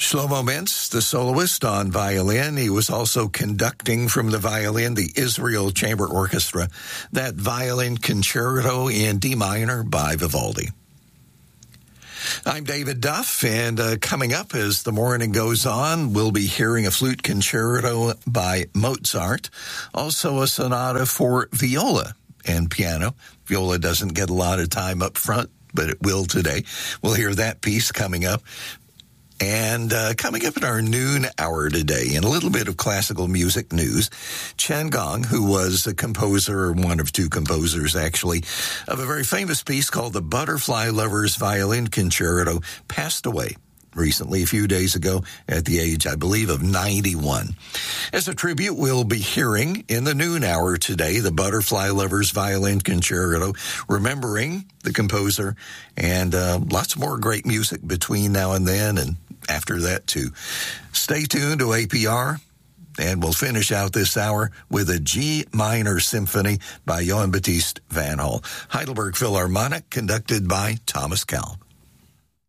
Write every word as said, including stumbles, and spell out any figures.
Shlomo Mintz, the soloist on violin. He was also conducting from the violin the Israel Chamber Orchestra, that violin concerto in D minor by Vivaldi. I'm David Duff, and uh, coming up as the morning goes on, we'll be hearing a flute concerto by Mozart, also a sonata for viola and piano. Viola doesn't get a lot of time up front, but it will today. We'll hear that piece coming up. And uh, coming up at our noon hour today, in a little bit of classical music news, Chen Gong, who was a composer, or one of two composers actually, of a very famous piece called the Butterfly Lovers Violin Concerto, passed away recently, a few days ago, at the age, I believe, of ninety-one. As a tribute, we'll be hearing in the noon hour today the Butterfly Lovers Violin Concerto, remembering the composer, and uh, lots more great music between now and then, and after that, too. Stay tuned to A P R, and we'll finish out this hour with a G minor symphony by Johann Baptist van Hall. Heidelberg Philharmonic, conducted by Thomas Kalb.